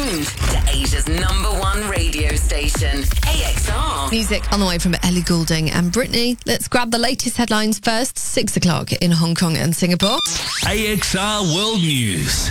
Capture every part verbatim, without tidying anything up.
tuned to Asia's number one radio station, A X R. Music on the way from Ellie Goulding and Britney. Let's grab the latest headlines first. Six o'clock in Hong Kong and Singapore. A X R World News.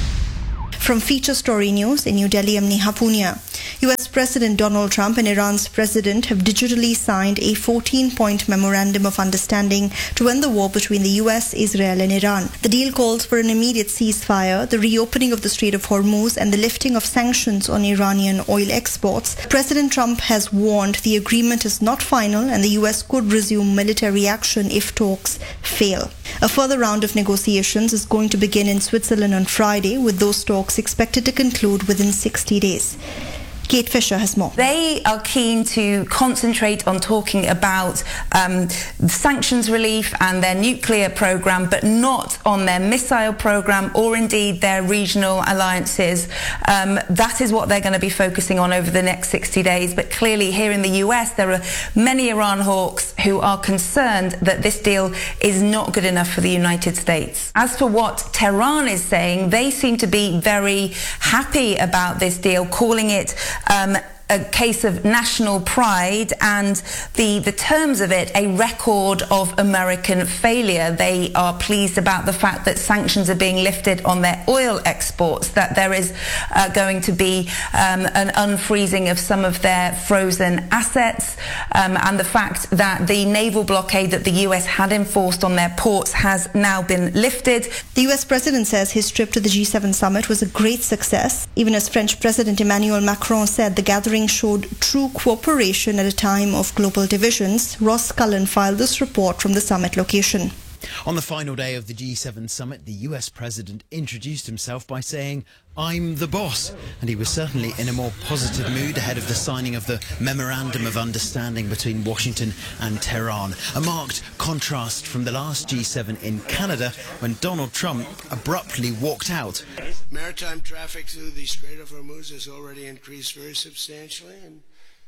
From Feature Story News in New Delhi, I'm Neha Punia. U S President Donald Trump and Iran's president have digitally signed a fourteen-point memorandum of understanding to end the war between the U S, Israel and Iran. The deal calls for an immediate ceasefire, the reopening of the Strait of Hormuz and the lifting of sanctions on Iranian oil exports. President Trump has warned the agreement is not final and the U S could resume military action if talks fail. A further round of negotiations is going to begin in Switzerland on Friday, with those talks expected to conclude within sixty days. Kate Fisher has more. They are keen to concentrate on talking about um, sanctions relief and their nuclear program, but not on their missile program or indeed their regional alliances. Um, that is what they're going to be focusing on over the next sixty days. But clearly here in the U S, there are many Iran hawks who are concerned that this deal is not good enough for the United States. As for what Tehran is saying, they seem to be very happy about this deal, calling it Um, a case of national pride and the, the terms of it a record of American failure. They are pleased about the fact that sanctions are being lifted on their oil exports, that there is uh, going to be um, an unfreezing of some of their frozen assets, um, and the fact that the naval blockade that the U S had enforced on their ports has now been lifted. The U S president says his trip to the G seven summit was a great success, even as French President Emmanuel Macron said the gathering showed true cooperation at a time of global divisions. Ross Cullen filed this report from the summit location. On the final day of the G seven summit, the U S president introduced himself by saying, "I'm the boss," and he was certainly in a more positive mood ahead of the signing of the Memorandum of Understanding between Washington and Tehran, a marked contrast from the last G seven in Canada when Donald Trump abruptly walked out. Maritime traffic through the Strait of Hormuz has already increased very substantially, and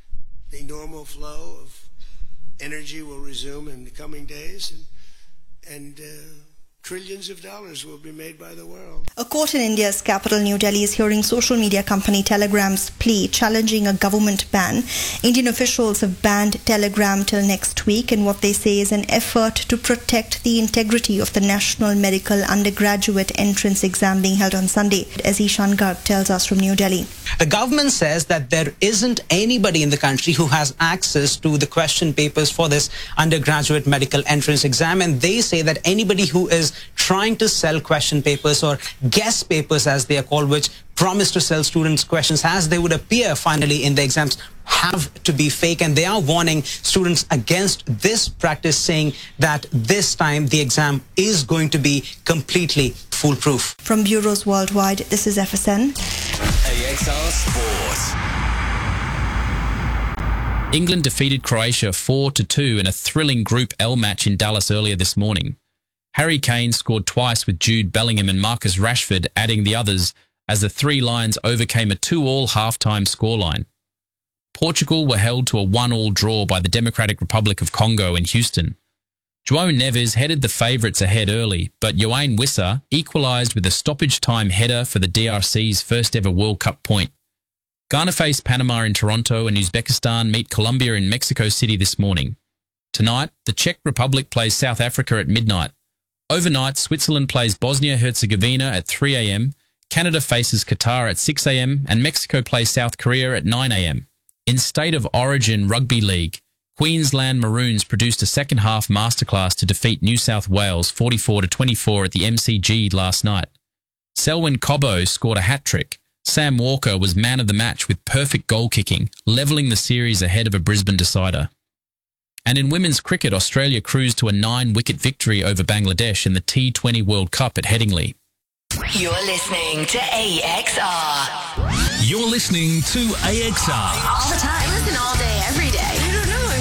the normal flow of energy will resume in the coming days, and and uh, trillions of dollars will be made by the world. A court in India's capital, New Delhi, is hearing social media company Telegram's plea challenging a government ban. Indian officials have banned Telegram till next week in what they say is an effort to protect the integrity of the National Medical Undergraduate Entrance Exam being held on Sunday, as Ishan Garg tells us from New Delhi. The government says that there isn't anybody in the country who has access to the question papers for this undergraduate medical entrance exam, and they say that anybody who is trying to sell question papers or guess papers, as they are called, which promise to sell students questions as they would appear finally in the exams, have to be fake. And they are warning students against this practice, saying that this time the exam is going to be completely foolproof. From bureaus worldwide, this is F S N. A X R Sport. England defeated Croatia four to two in a thrilling Group L match in Dallas earlier this morning. Harry Kane scored twice, with Jude Bellingham and Marcus Rashford adding the others as the Three Lions overcame a two-all half-time scoreline. Portugal were held to a one-all draw by the Democratic Republic of Congo in Houston. João Neves headed the favourites ahead early, but Yoane Wissa equalised with a stoppage-time header for the D R C's first-ever World Cup point. Ghana face Panama in Toronto, and Uzbekistan meet Colombia in Mexico City this morning. Tonight, the Czech Republic plays South Africa at midnight. Overnight, Switzerland plays Bosnia-Herzegovina at three a m, Canada faces Qatar at six a m, and Mexico plays South Korea at nine a m. In State of Origin Rugby League, Queensland Maroons produced a second-half masterclass to defeat New South Wales forty-four to twenty-four at the M C G last night. Selwyn Cobbo scored a hat-trick. Sam Walker was man of the match with perfect goal-kicking, levelling the series ahead of a Brisbane decider. And in women's cricket, Australia cruised to a nine-wicket victory over Bangladesh in the T twenty World Cup at Headingley. You're listening to A X R. You're listening to A X R. All the time. Listen all day, every day.